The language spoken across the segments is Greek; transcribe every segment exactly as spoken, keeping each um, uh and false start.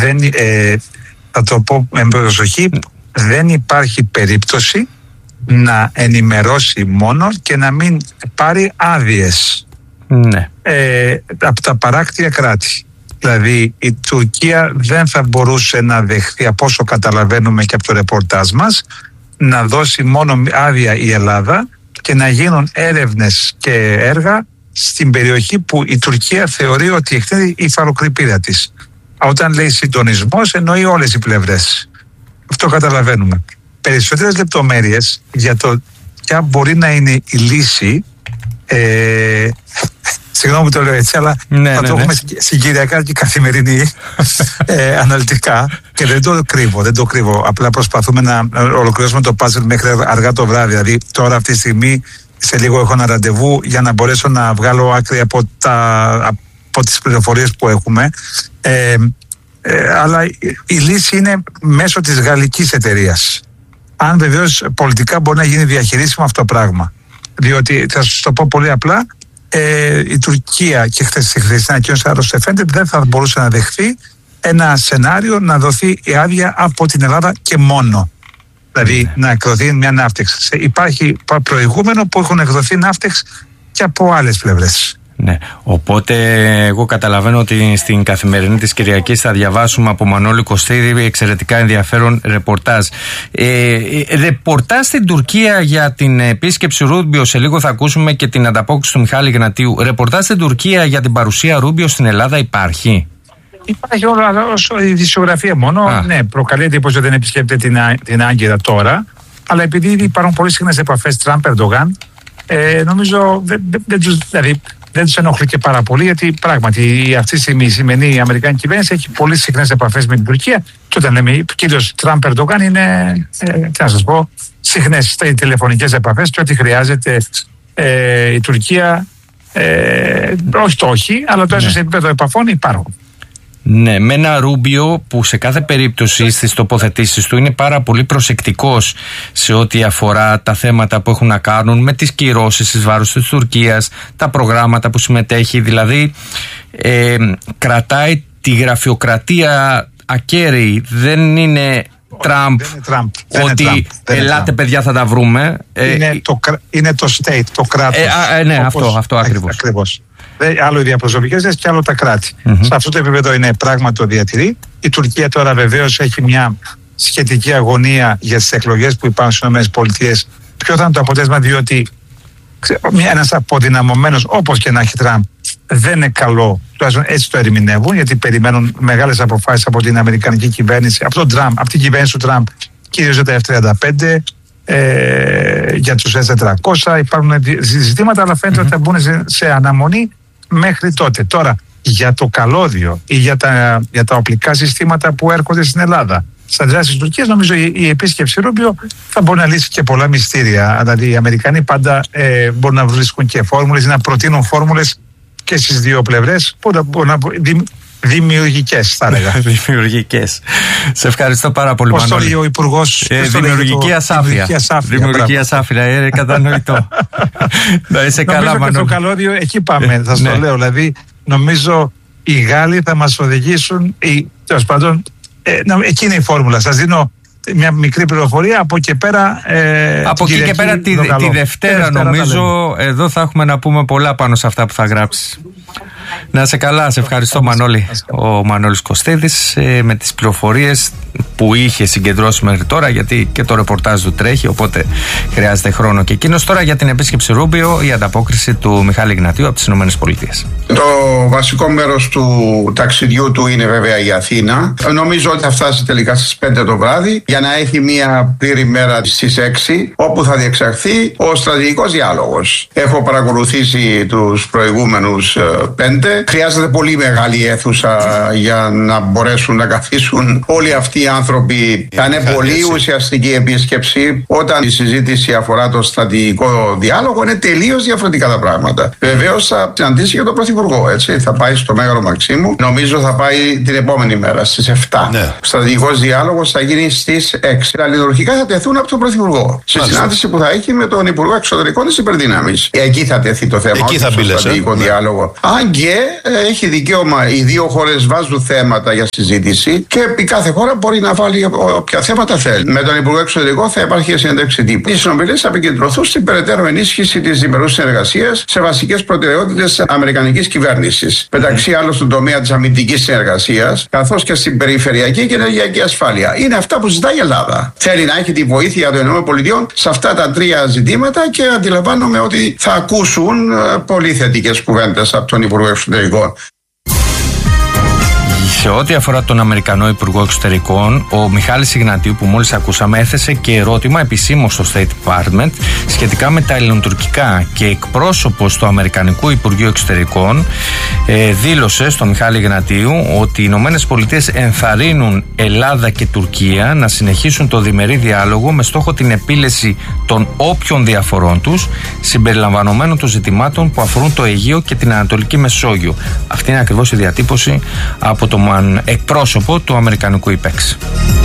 δεν, ε, θα το πω με προσοχή, δεν υπάρχει περίπτωση να ενημερώσει μόνο και να μην πάρει άδειες ναι. ε, από τα παράκτια κράτη. Δηλαδή η Τουρκία δεν θα μπορούσε να δεχθεί, από όσο καταλαβαίνουμε και από το ρεπορτάζ μας, να δώσει μόνο άδεια η Ελλάδα και να γίνουν έρευνες και έργα στην περιοχή που η Τουρκία θεωρεί ότι εκτείνει η υφαλοκρηπίδα της. Όταν λέει συντονισμός, εννοεί όλες οι πλευρές. Αυτό καταλαβαίνουμε. Περισσότερες λεπτομέρειες για το ποια μπορεί να είναι η λύση, ε, συγγνώμη που το λέω έτσι, αλλά ναι, θα ναι, το ναι. έχουμε συγκυριακά και καθημερινή ε, αναλυτικά, και δεν το κρύβω, δεν το κρύβω. Απλά προσπαθούμε να ολοκληρώσουμε το puzzle μέχρι αργά το βράδυ. Δηλαδή τώρα αυτή τη στιγμή, σε λίγο έχω ένα ραντεβού για να μπορέσω να βγάλω άκρη από, τα, από τις πληροφορίες που έχουμε. Ε, ε, αλλά η λύση είναι μέσω της γαλλικής εταιρείας. Αν βεβαίως πολιτικά μπορεί να γίνει διαχειρίσιμο αυτό το πράγμα. Διότι, θα σας το πω πολύ απλά, ε, η Τουρκία, και χθες στη χθεσινή ανακοίνωση Άρος Εφέντε, δεν θα μπορούσε να δεχθεί ένα σενάριο να δοθεί η άδεια από την Ελλάδα και μόνο. Δηλαδή ναι. να εκδοθεί μια ναύτεξ. Υπάρχει προηγούμενο που έχουν εκδοθεί ναύτεξ και από άλλες πλευρές. Ναι. Οπότε εγώ καταλαβαίνω ότι στην Καθημερινή της Κυριακής θα διαβάσουμε από Μανώλη Κωστίδη εξαιρετικά ενδιαφέρον ρεπορτάζ. Ε, ρεπορτάζ στην Τουρκία για την επίσκεψη Ρούμπιο, σε λίγο θα ακούσουμε και την ανταπόκριση του Μιχάλη Γνατίου. Ρεπορτάζ στην Τουρκία για την παρουσία Ρούμπιο στην Ελλάδα υπάρχει? Υπάρχει όλο όσο η δισογραφία μόνο. Α. Ναι, προκαλεί εντύπωση ότι δεν επισκέπτεται την, την Άγκυρα τώρα, αλλά επειδή υπάρχουν πολύ συχνές επαφές Τραμπ-Ερντογάν, ε, νομίζω δεν, δεν, δεν τους, δηλαδή, δεν τους ενοχλεί και πάρα πολύ, γιατί πράγματι αυτή τη στιγμή η σημερινή Αμερικάνικη κυβέρνηση έχει πολύ συχνές επαφές με την Τουρκία, και όταν λέμε κυρίως Τραμπ-Ερντογάν είναι, ε, τι να σας πω, συχνές τηλεφωνικές επαφές, και ό,τι χρειάζεται ε, η Τουρκία, ε, όχι το όχι, αλλά τόσο σε επίπεδο επαφών υπάρχουν. Ναι, με ένα Ρούμπιο που σε κάθε περίπτωση στις τοποθετήσεις του είναι πάρα πολύ προσεκτικός σε ό,τι αφορά τα θέματα που έχουν να κάνουν με τις κυρώσεις της βάρος της Τουρκίας, τα προγράμματα που συμμετέχει, δηλαδή ε, κρατάει τη γραφειοκρατία ακέραιη, δεν είναι Τραμπ, ότι Τραμπ, ελάτε Τραμπ. παιδιά θα τα βρούμε. Είναι, ε, το, είναι το state, το κράτος. Ε, ε, ναι, όπως, αυτό, αυτό ακριβώς. ακριβώς. Άλλο οι διαπροσωπικές και άλλο τα κράτη. Mm-hmm. Σε αυτό το επίπεδο είναι πράγμα το διατηρεί. Η Τουρκία τώρα βεβαίως έχει μια σχετική αγωνία για τις εκλογές που υπάρχουν στις ΗΠΑ. Ποιο θα είναι το αποτέλεσμα, διότι ένας αποδυναμωμένος, όπως και να έχει Τραμπ, δεν είναι καλό. Τουλάχιστον έτσι το ερμηνεύουν, γιατί περιμένουν μεγάλες αποφάσεις από την Αμερικανική κυβέρνηση, από τον Τραμπ, από την κυβέρνηση του Τραμπ, κυρίως για τα εφ τριάντα πέντε, ε, για τους ες τετρακόσια. Υπάρχουν ζητήματα, αλλά φαίνεται mm-hmm. ότι θα μπουν σε, σε αναμονή μέχρι τότε. Τώρα, για το καλώδιο ή για τα, για τα οπλικά συστήματα που έρχονται στην Ελλάδα, στα δράσεις της Τουρκίας, νομίζω η, η επίσκεψη Ρούμπιο θα μπορεί να λύσει και πολλά μυστήρια. Δηλαδή, οι Αμερικανοί πάντα ε, μπορούν να βρίσκουν και φόρμουλες ή να προτείνουν φόρμουλες και στις δύο πλευρές που να μπορούν να. Δη, Δημιουργικές, θα έλεγα. Δημιουργικές. Σε ευχαριστώ πάρα πολύ, Μανώλη. Πώς το λέει ο Υπουργός? Ε, δημιουργική ασάφεια. Δημιουργική ασάφεια, είναι κατανοητό. Να είσαι καλά, Μανώλη. Το καλώδιο, εκεί πάμε, θα σας το λέω. Δηλαδή, νομίζω οι Γάλλοι θα μας οδηγήσουν, ή, τέλος πάντων, ε, εκεί είναι η φόρμουλα. Σας δίνω μια μικρή πληροφορία. Από εκεί και πέρα. Ε, από εκεί και πέρα τη, τη Δευτέρα, νομίζω, εδώ θα έχουμε να πούμε πολλά πάνω σε αυτά που θα γράψεις. Να είσαι καλά, σε ευχαριστώ, Μανώλη. Ο Μανώλης Κωστίδης ε, με τις πληροφορίες που είχε συγκεντρώσει μέχρι τώρα, γιατί και το ρεπορτάζ του τρέχει, οπότε χρειάζεται χρόνο και εκείνος. Τώρα για την επίσκεψη Ρούμπιο, η ανταπόκριση του Μιχάλη Γνατίου από τις ΗΠΑ. Το βασικό μέρος του ταξιδιού του είναι βέβαια η Αθήνα. Νομίζω ότι θα φτάσει τελικά στις πέντε το βράδυ για να έχει μια πλήρη μέρα στις έξι, όπου θα διεξαχθεί ο στρατηγικός διάλογος. Έχω παρακολουθήσει τους προηγούμενους πέντε. Χρειάζεται πολύ μεγάλη αίθουσα για να μπορέσουν να καθίσουν όλοι αυτοί οι άνθρωποι. Θα είναι πολύ ουσιαστική επίσκεψη. Όταν η συζήτηση αφορά το στρατηγικό διάλογο, είναι τελείως διαφορετικά τα πράγματα. Βεβαίως θα συναντήσει και τον Πρωθυπουργό, έτσι. Θα πάει στο Μέγαρο Μαξίμου. Νομίζω θα πάει την επόμενη μέρα, στις εφτά. Ναι. Ο στρατηγικός διάλογος θα γίνει στις έξι. Τα λειτουργικά θα τεθούν από τον Πρωθυπουργό. Στη συνάντηση που θα έχει με τον Υπουργό Εξωτερικών της Υπερδύναμης. Εκεί θα τεθεί το θέμα. Εκεί θα μπει, στο στρατηγικό διάλογο. Αν και και ε, έχει δικαίωμα, οι δύο χώρες βάζουν θέματα για συζήτηση και η κάθε χώρα μπορεί να βάλει όποια θέματα θέλει. Με τον Υπουργό Εξωτερικών θα υπάρχει συνέντευξη τύπου. Οι συνομιλίες θα επικεντρωθούν στην περαιτέρω ενίσχυση της διμερούς συνεργασίας σε βασικές προτεραιότητες της αμερικανικής κυβέρνησης. Μεταξύ άλλων στον τομέα της αμυντικής συνεργασίας, καθώς και στην περιφερειακή και ενεργειακή ασφάλεια. Είναι αυτά που ζητάει η Ελλάδα. Θέλει να έχει τη βοήθεια των ΗΠΑ σε αυτά τα τρία ζητήματα και αντιλαμβάνομαι ότι θα ακούσουν πολύ θετικές κουβέντες από τον Υπουργό Εξωτερικών. Σε ό,τι αφορά τον Αμερικανό Υπουργό Εξωτερικών, ο Μιχάλης Ιγνατίου, που μόλις ακούσαμε, έθεσε και ερώτημα επισήμως στο State Department σχετικά με τα ελληνοτουρκικά, και εκπρόσωπος του Αμερικανικού Υπουργείου Εξωτερικών ε, δήλωσε στο Μιχάλη Ιγνατίου ότι οι Ηνωμένες Πολιτείες ενθαρρύνουν Ελλάδα και Τουρκία να συνεχίσουν το διμερή διάλογο με στόχο την επίλυση των όποιων διαφορών τους, συμπεριλαμβανομένων των ζητημάτων που αφορούν το Αιγαίο και την Ανατολική Μεσόγειο. Αυτή είναι ακριβώς η διατύπωση από το εκπρόσωπο του Αμερικανικού ΙΠΕΞ.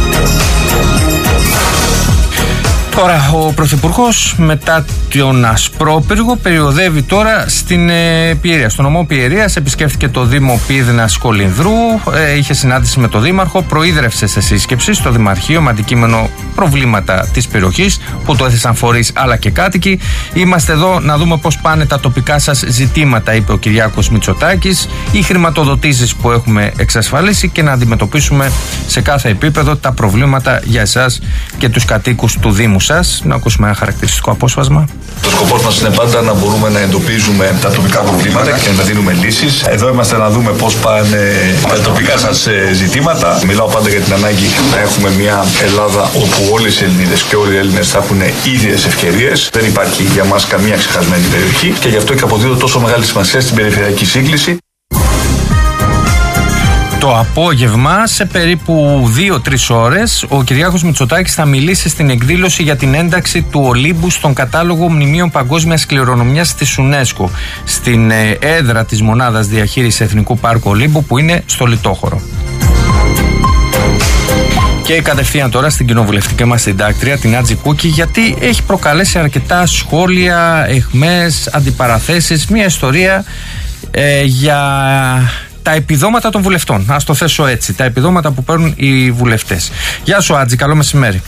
Τώρα, ο Πρωθυπουργός μετά τον Ασπρόπυργο περιοδεύει τώρα στην ε, Πιερία. Στο νομό Πιερίας επισκέφθηκε το Δήμο Πίδνας Κολυνδρού, ε, είχε συνάντηση με τον Δήμαρχο, προείδρευσε σε σύσκεψη στο Δημαρχείο με αντικείμενο προβλήματα της περιοχής που το έθεσαν φορείς αλλά και κάτοικοι. Είμαστε εδώ να δούμε πώς πάνε τα τοπικά σας ζητήματα, είπε ο Κυριάκος Μητσοτάκης, οι χρηματοδοτήσεις που έχουμε εξασφαλίσει και να αντιμετωπίσουμε σε κάθε επίπεδο τα προβλήματα για εσάς και τους κατοίκους του Δήμου σας. Να ακούσουμε ένα χαρακτηριστικό απόσπασμα. Το σκοπός μας είναι πάντα να μπορούμε να εντοπίζουμε τα τοπικά προβλήματα και να δίνουμε λύσεις. Εδώ είμαστε να δούμε πώς πάνε τα τοπικά σας ζητήματα. Μιλάω πάντα για την ανάγκη να έχουμε μια Ελλάδα όπου όλες οι Ελληνίδες και όλοι οι Έλληνες θα έχουν ίδιες ευκαιρίες. Δεν υπάρχει για μας καμία ξεχασμένη περιοχή και γι' αυτό και αποδίδω τόσο μεγάλη σημασία στην περιφερειακή σύγκληση. Το απόγευμα, σε περίπου δύο τρεις ώρες, ο Κυριάκος Μητσοτάκης θα μιλήσει στην εκδήλωση για την ένταξη του Ολύμπου στον κατάλογο μνημείων παγκόσμιας κληρονομιάς της UNESCO, στην έδρα της Μονάδας Διαχείρισης Εθνικού Πάρκου Ολύμπου, που είναι στο Λιτόχωρο. Και κατευθείαν τώρα στην κοινοβουλευτική μας συντάκτρια, την Άτζη Κούκη, γιατί έχει προκαλέσει αρκετά σχόλια, αιχμές, αντιπαραθέσεις, μια ιστορία ε, για τα επιδόματα των βουλευτών. Ας το θέσω έτσι, τα επιδόματα που παίρνουν οι βουλευτές. Γεια σου Άτζη, καλό μεσημέρι.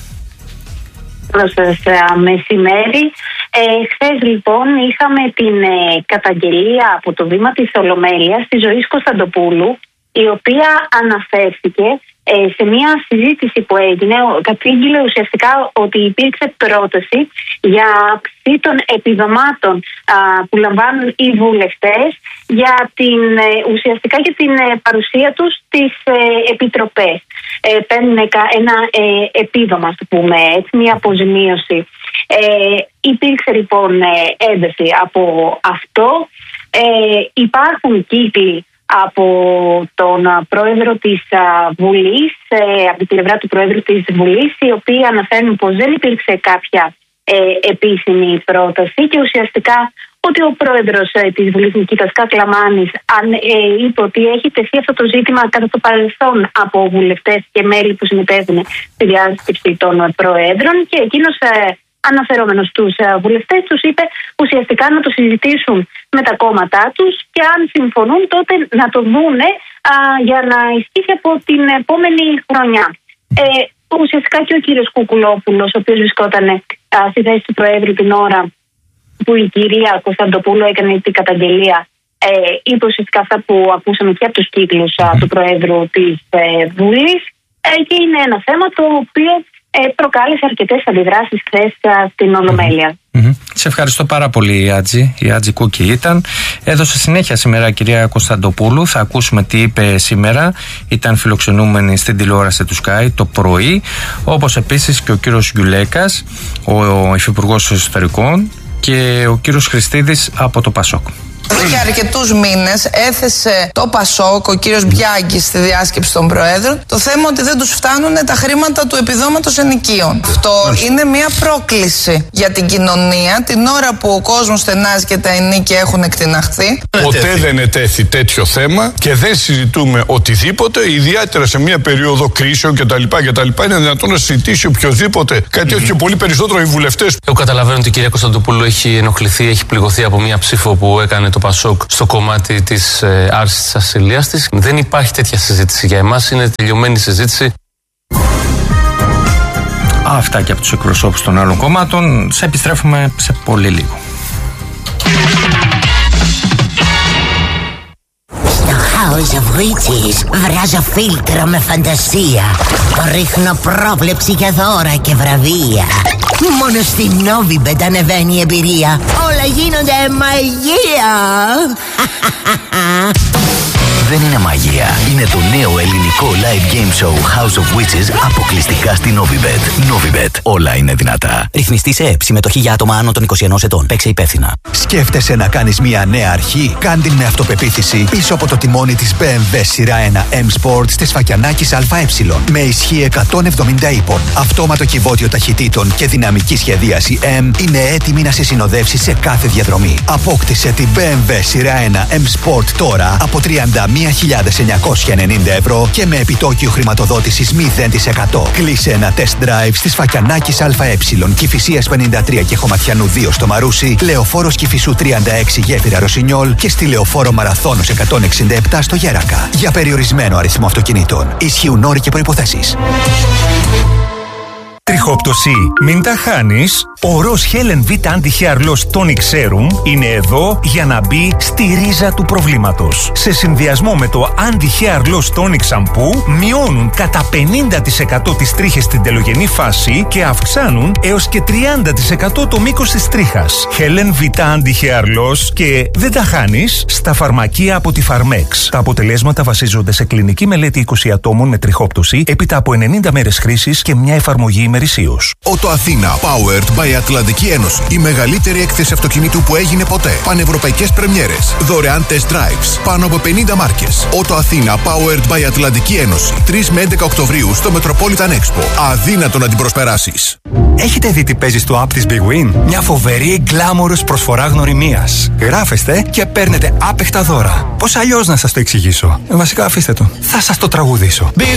Καλό σας μεσημέρι. Ε, χθες λοιπόν είχαμε την ε, καταγγελία από το βήμα της Ολομέλειας της Ζωής Κωνσταντοπούλου, η οποία αναφέρθηκε ε, σε μια συζήτηση που έγινε, κατήγγειλε ουσιαστικά ότι υπήρξε πρόταση για αύξηση των επιδομάτων α, που λαμβάνουν οι βουλευτές για την, ε, ουσιαστικά για την ε, παρουσία τους στις ε, επιτροπές. Ε, παίρνουν ένα ε, επίδομα, ας το πούμε έτσι, μια αποζημίωση. Ε, υπήρξε λοιπόν ε, ένταση από αυτό. Ε, υπάρχουν κύκλοι από τον πρόεδρο της Βουλής, από την πλευρά του πρόεδρου της Βουλής, οι οποίοι αναφέρουν πως δεν υπήρξε κάποια ε, επίσημη πρόταση και ουσιαστικά ότι ο πρόεδρος ε, της Βουλής, Νικήτας Κακλαμάνης, αν, ε, είπε ότι έχει τεθεί αυτό το ζήτημα κατά το παρελθόν από βουλευτές και μέλη που συμμετέχουν στη διάσκεψη των προέδρων, και εκείνος ε, αναφερόμενος στους βουλευτές τους είπε ουσιαστικά να το συζητήσουν με τα κόμματά τους και αν συμφωνούν τότε να το δούνε α, για να ισχύσει από την επόμενη χρονιά. Ε, ουσιαστικά και ο κύριος Κουκουλόπουλος, ο οποίος βρισκόταν α, στη θέση του Προέδρου την ώρα που η κυρία Κωνσταντοπούλου έκανε την καταγγελία, ε, είπε ουσιαστικά αυτά που ακούσαμε και από τους κύκλους α, του Προέδρου της ε, Βουλής, ε, και είναι ένα θέμα το οποίο Ε, προκάλεσε αρκετές αντιδράσεις χθες στην Ολομέλεια. Mm-hmm. Σε ευχαριστώ πάρα πολύ η Άτζη. Η Άτζη Κούκη ήταν. Έδωσε συνέχεια σήμερα η κυρία Κωνσταντοπούλου. Θα ακούσουμε τι είπε σήμερα. Ήταν φιλοξενούμενη στην τηλεόραση του Sky το πρωί. Όπως επίσης και ο κύριος Γιουλέκας, ο, ο υφυπουργός εσωτερικών, και ο κύριος Χριστίδης από το Πασόκ. Για αρκετούς μήνες έθεσε το Πασόκ, ο κύριος Μπιάγκης, στη διάσκεψη των Προέδρων, το θέμα ότι δεν τους φτάνουν τα χρήματα του επιδόματος ενοικίων. Αυτό είναι μια πρόκληση για την κοινωνία την ώρα που ο κόσμος στενάζει και τα ενίκια έχουν εκτιναχθεί. Ποτέ δεν ετέθη τέτοιο θέμα και δεν συζητούμε οτιδήποτε, ιδιαίτερα σε μια περίοδο κρίσεων κτλ. Είναι δυνατόν να συζητήσει οποιοδήποτε κάτι mm-hmm. και πολύ περισσότερο οι βουλευτές. Εγώ καταλαβαίνω ότι η κυρία Κωνσταντοπούλου έχει ενοχληθεί, έχει πληγωθεί από μια ψήφο που έκανε το το Πασόκ στο κομμάτι της ε, άρσης της ασυλίας της. Δεν υπάρχει τέτοια συζήτηση για εμάς, είναι τελειωμένη συζήτηση. Αυτά και από τους εκπροσώπους των άλλων κομμάτων. Σε επιστρέφουμε σε πολύ λίγο. Στο House of Witches βράζω φίλτρο με φαντασία. Ρίχνω πρόβλεψη για δώρα και βραβεία. Μόνο στη Novibet ανεβαίνει η εμπειρία. Όλα γίνονται μαγεία. Δεν είναι μαγεία. Είναι το νέο ελληνικό live game show House of Witches αποκλειστικά στη Novibet. Novibet. Όλα είναι δυνατά. Ρυθμιστή σε ΕΠ. Συμμετοχή για άτομα άνω των είκοσι ενός ετών. Παίξε υπεύθυνα. Σκέφτεσαι να κάνεις μια νέα αρχή? Κάντην με αυτοπεποίθηση πίσω από το τιμόνι της μπι εμ ντάμπλιου σειρά ένα M Sport της Φακιανάκης ΑΕ. Με ισχύ εκατόν εβδομήντα ύπων, αυτόματο κυβότιο ταχυτήτων και δυναμική σχεδίαση M είναι έτοιμη να σε συνοδεύσει σε κάθε διαδρομή. Απόκτησε την μπι εμ ντάμπλιου σειρά ένα M Sport τώρα από τριάντα μία χιλιάδες εννιακόσια ενενήντα ευρώ και με επιτόκιο χρηματοδότησης μηδέν τοις εκατό. Κλείσε ένα test drive στις Φακιανάκης ΑΕ, Κηφισίας πενήντα τρία και Χωματιανού δύο στο Μαρούσι, Λεωφόρος Κηφισού τριάντα έξι Γέφυρα Ρωσινιόλ και στη Λεωφόρο Μαραθώνος εκατόν εξήντα επτά στο Γέρακα. Για περιορισμένο αριθμό αυτοκινήτων. Ισχύουν όροι και προϋποθέσεις. Τριχόπτωση. Μην τα χάνεις. Ο Ροζ Helen V Anti-Hair Loss Tonic Serum είναι εδώ για να μπει στη ρίζα του προβλήματος. Σε συνδυασμό με το Anti-Hair Loss Tonic Shampoo μειώνουν κατά πενήντα τοις εκατό τις τρίχες στην τελογενή φάση και αυξάνουν έως και τριάντα τοις εκατό το μήκος της τρίχας. Helen V Anti-Hair Loss και δεν τα χάνεις στα φαρμακεία από τη Pharmex. Τα αποτελέσματα βασίζονται σε κλινική μελέτη είκοσι ατόμων με τριχόπτωση έπειτα από ενενήντα μέρες χρήσης και μια εφαρμογή ημερησίως. Ότο Αθήνα, powered by Ατλαντική Ένωση. Η μεγαλύτερη έκθεση αυτοκινήτου που έγινε ποτέ. Πανευρωπαϊκές πρεμιέρες. Δωρεάν test drives. Πάνω από πενήντα μάρκες. Ότο Αθήνα, powered by Ατλαντική Ένωση. τρεις με έντεκα Οκτωβρίου στο Metropolitan Expo. Αδύνατο να την προσπεράσεις. Έχετε δει τι παίζει στο app της Big Win? Μια φοβερή γκλάμορος προσφορά γνωριμίας. Γράφεστε και παίρνετε άπεχτα δώρα. Πώς αλλιώς να σας το εξηγήσω? Ε, βασικά αφήστε το. Θα σας το τραγουδήσω. Big